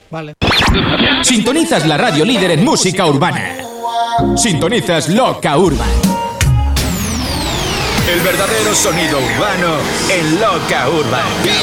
Vale. Sintonizas la radio líder en música urbana. Sintonizas Loca Urban. El verdadero sonido urbano en Loca Urban.